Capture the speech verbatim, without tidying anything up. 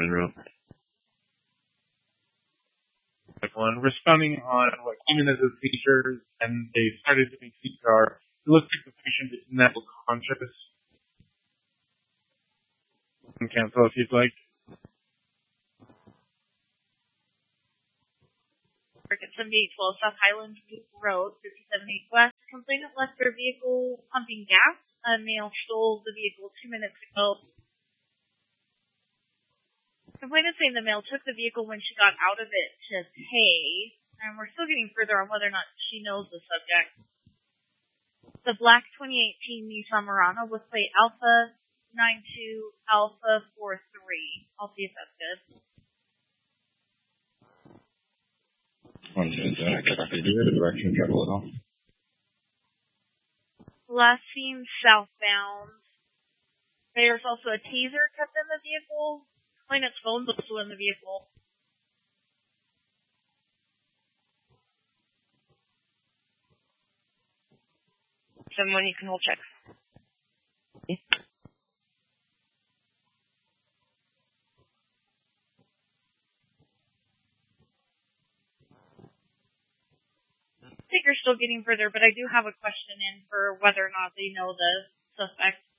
wrote. One responding on what came in as a seizure, and they started doing C P R. It looks like the patient is now conscious. You can cancel if you'd like. At seventy-eight twelve South Highland Road, fifty-seven eight West. Complainant left their vehicle pumping gas. A male stole the vehicle two minutes ago. Complainant saying the male took the vehicle when she got out of it to pay. And we're still getting further on whether or not she knows the subject. The black twenty eighteen Nissan Murano with plate Alpha nine two Alpha four three. I'll see if that's good. One minute, uh, copy. Do you have a direction of travel at all? Last seen southbound. There's also a taser kept in the vehicle. Complainant's phone was still in the vehicle. Someone you can hold check. I think you're still getting further, but I do have a question in for whether or not they know the suspect.